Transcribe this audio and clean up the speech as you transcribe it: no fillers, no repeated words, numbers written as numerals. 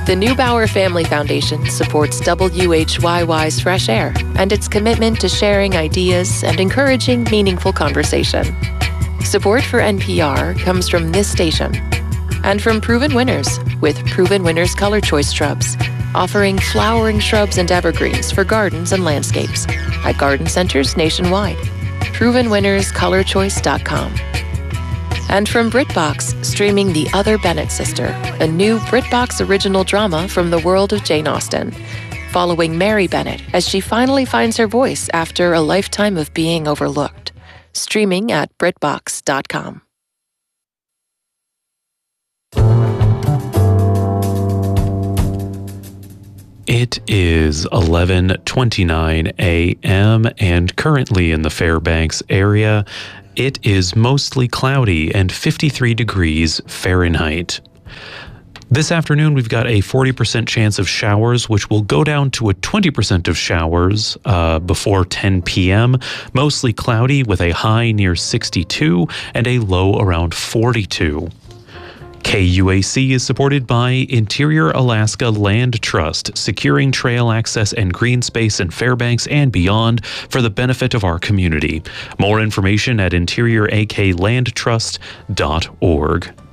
The Neubauer Family Foundation supports WHYY's Fresh Air and its commitment to sharing ideas and encouraging meaningful conversation. Support for NPR comes from this station and from Proven Winners with Proven Winners Color Choice Shrubs, offering flowering shrubs and evergreens for gardens and landscapes at garden centers nationwide. ProvenWinnersColorChoice.com. And from BritBox, streaming The Other Bennett Sister, a new BritBox original drama from the world of Jane Austen, following Mary Bennett as she finally finds her voice after a lifetime of being overlooked. Streaming at BritBox.com. It is 11:29 a.m. and currently in the Fairbanks area, it is mostly cloudy and 53 degrees Fahrenheit. This afternoon, we've got a 40% chance of showers, which will go down to a 20% of showers before 10 p.m. Mostly cloudy with a high near 62 and a low around 42. KUAC is supported by Interior Alaska Land Trust, securing trail access and green space in Fairbanks and beyond for the benefit of our community. More information at interiorAKlandtrust.org.